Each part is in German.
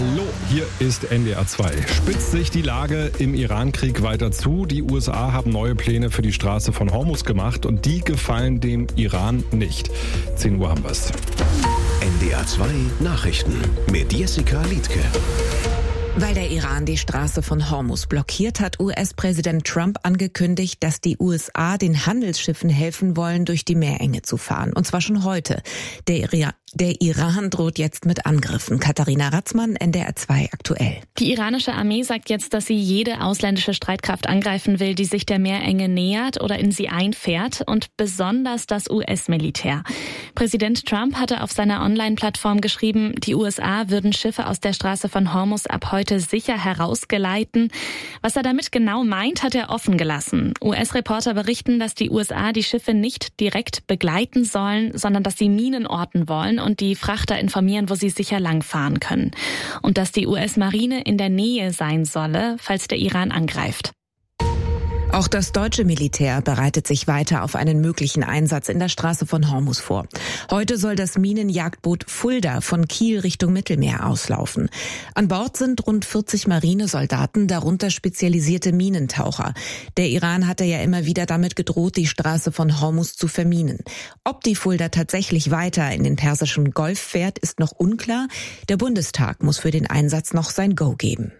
Hallo, hier ist NDR 2. Spitzt sich die Lage im Iran-Krieg weiter zu? Die USA haben neue Pläne für die Straße von Hormuz gemacht und die gefallen dem Iran nicht. 10 Uhr haben wir's. NDR 2 Nachrichten mit Jessica Liedtke. Weil der Iran die Straße von Hormuz blockiert, hat US-Präsident Trump angekündigt, dass die USA den Handelsschiffen helfen wollen, durch die Meerenge zu fahren. Und zwar schon heute. Der Iran droht jetzt mit Angriffen. Katharina Ratzmann, NDR 2 aktuell. Die iranische Armee sagt jetzt, dass sie jede ausländische Streitkraft angreifen will, die sich der Meerenge nähert oder in sie einfährt, und besonders das US-Militär. Präsident Trump hatte auf seiner Online-Plattform geschrieben, die USA würden Schiffe aus der Straße von Hormuz ab heute sicher herausgeleiten. Was er damit genau meint, hat er offen gelassen. US-Reporter berichten, dass die USA die Schiffe nicht direkt begleiten sollen, sondern dass sie Minen orten wollen und die Frachter informieren, wo sie sicher langfahren können. Und dass die US-Marine in der Nähe sein solle, falls der Iran angreift. Auch das deutsche Militär bereitet sich weiter auf einen möglichen Einsatz in der Straße von Hormuz vor. Heute soll das Minenjagdboot Fulda von Kiel Richtung Mittelmeer auslaufen. An Bord sind rund 40 Marinesoldaten, darunter spezialisierte Minentaucher. Der Iran hatte ja immer wieder damit gedroht, die Straße von Hormuz zu verminen. Ob die Fulda tatsächlich weiter in den Persischen Golf fährt, ist noch unklar. Der Bundestag muss für den Einsatz noch sein Go geben.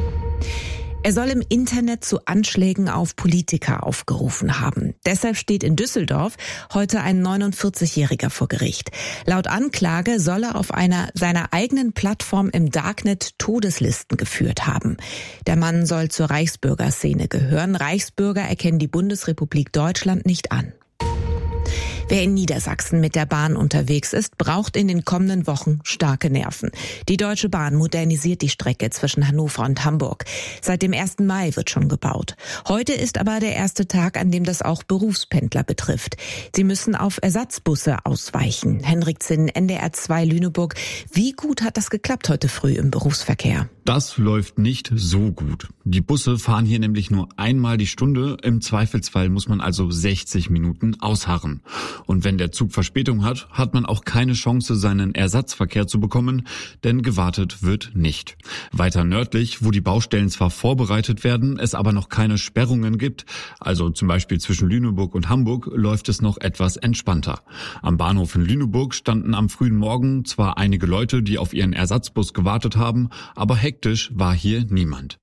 Er soll im Internet zu Anschlägen auf Politiker aufgerufen haben. Deshalb steht in Düsseldorf heute ein 49-Jähriger vor Gericht. Laut Anklage soll er auf seiner eigenen Plattform im Darknet Todeslisten geführt haben. Der Mann soll zur Reichsbürgerszene gehören. Reichsbürger erkennen die Bundesrepublik Deutschland nicht an. Wer in Niedersachsen mit der Bahn unterwegs ist, braucht in den kommenden Wochen starke Nerven. Die Deutsche Bahn modernisiert die Strecke zwischen Hannover und Hamburg. Seit dem 1. Mai wird schon gebaut. Heute ist aber der erste Tag, an dem das auch Berufspendler betrifft. Sie müssen auf Ersatzbusse ausweichen. Henrik Zinn, NDR 2 Lüneburg. Wie gut hat das geklappt heute früh im Berufsverkehr? Das läuft nicht so gut. Die Busse fahren hier nämlich nur einmal die Stunde. Im Zweifelsfall muss man also 60 Minuten ausharren. Und wenn der Zug Verspätung hat, hat man auch keine Chance, seinen Ersatzverkehr zu bekommen, denn gewartet wird nicht. Weiter nördlich, wo die Baustellen zwar vorbereitet werden, es aber noch keine Sperrungen gibt, also zum Beispiel zwischen Lüneburg und Hamburg, läuft es noch etwas entspannter. Am Bahnhof in Lüneburg standen am frühen Morgen zwar einige Leute, die auf ihren Ersatzbus gewartet haben, aber hektisch war hier niemand.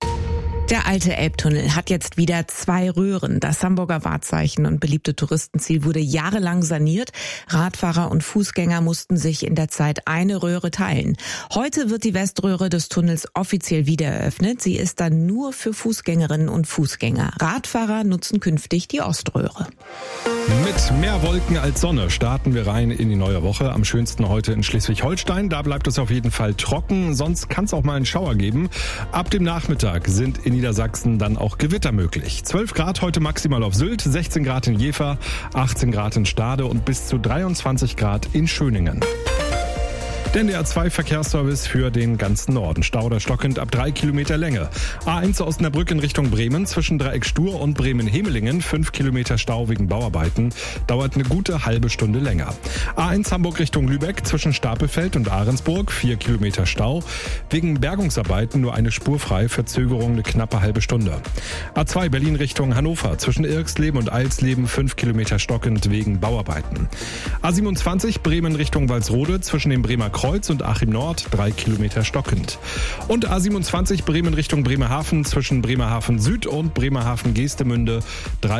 Der alte Elbtunnel hat jetzt wieder 2 Röhren. Das Hamburger Wahrzeichen und beliebte Touristenziel wurde jahrelang saniert. Radfahrer und Fußgänger mussten sich in der Zeit eine Röhre teilen. Heute wird die Weströhre des Tunnels offiziell wieder eröffnet. Sie ist dann nur für Fußgängerinnen und Fußgänger. Radfahrer nutzen künftig die Oströhre. Mit mehr Wolken als Sonne starten wir rein in die neue Woche. Am schönsten heute in Schleswig-Holstein. Da bleibt es auf jeden Fall trocken. Sonst kann es auch mal einen Schauer geben. Ab dem Nachmittag sind in Niedersachsen dann auch Gewitter möglich. 12 Grad heute maximal auf Sylt, 16 Grad in Jever, 18 Grad in Stade und bis zu 23 Grad in Schöningen. Der NDR 2 Verkehrsservice für den ganzen Norden. Stau oder stockend ab 3 Kilometer Länge. A1 Osnabrück in Richtung Bremen zwischen Dreieck Stur und Bremen-Hemelingen. 5 Kilometer Stau wegen Bauarbeiten. Dauert eine gute halbe Stunde länger. A1 Hamburg Richtung Lübeck zwischen Stapelfeld und Ahrensburg. 4 Kilometer Stau. Wegen Bergungsarbeiten nur eine Spur frei. Verzögerung eine knappe halbe Stunde. A2 Berlin Richtung Hannover zwischen Irksleben und Eilsleben. 5 Kilometer stockend wegen Bauarbeiten. A27 Bremen Richtung Walsrode zwischen dem Bremer Kreuz und Achim Nord, 3 Kilometer stockend. Und A27 Bremen Richtung Bremerhaven zwischen Bremerhaven Süd und Bremerhaven Geestemünde, 3